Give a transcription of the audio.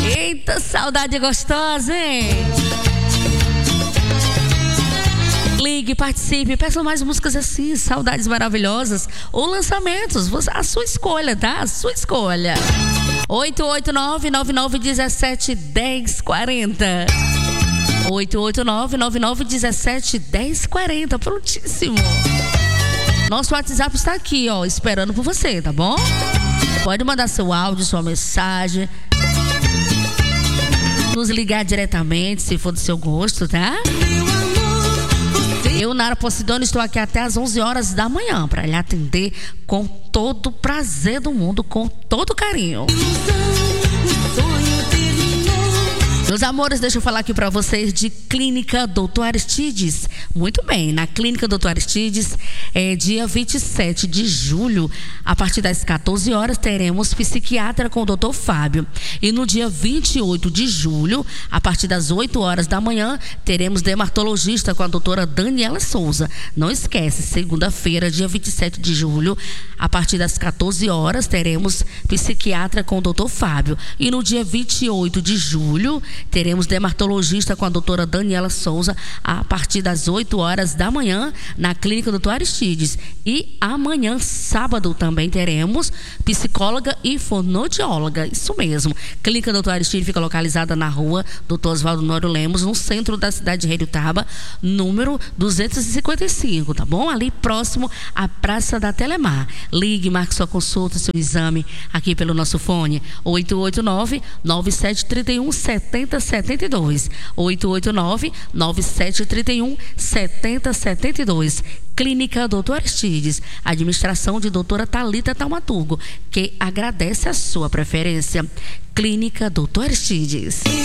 Eita, saudade gostosa, hein? Ligue, participe, peçam mais músicas assim, saudades maravilhosas ou lançamentos, a sua escolha, tá? A sua escolha. 889-9917-1040. 889-9917-1040. Prontíssimo. Nosso WhatsApp está aqui, ó, esperando por você, tá bom? Pode mandar seu áudio, sua mensagem, nos ligar diretamente, se for do seu gosto, tá? Eu, Nara Posidônio, estou aqui até às 11 horas da manhã para lhe atender com todo o prazer do mundo, com todo carinho. Meus amores, deixa eu falar aqui para vocês de Clínica Dr. Aristides. Muito bem, na Clínica Dr. Aristides, dia 27 de julho, a partir das 14 horas, teremos psiquiatra com o Dr. Fábio. E no dia 28 de julho, a partir das 8 horas da manhã, teremos dermatologista com a doutora Daniela Souza. Não esquece, segunda-feira, dia 27 de julho, a partir das 14 horas, teremos psiquiatra com o Dr. Fábio. E no dia 28 de julho, teremos dermatologista com a doutora Daniela Souza a partir das 8 horas da manhã na Clínica Dr. Aristides. E amanhã, sábado, também teremos psicóloga e fonoaudióloga. Isso mesmo. Clínica Dr. Aristides fica localizada na rua Dr. Oswaldo Nório Lemos, no centro da cidade de Redutaba, número 255, tá bom? Ali próximo à Praça da Telemar. Ligue, marque sua consulta, seu exame aqui pelo nosso fone 889-9731-7072. 889-9731-7072. Clínica Dr. Aristides, administração de doutora Thalita Taumaturgo, que agradece a sua preferência. Clínica Dr. Aristides.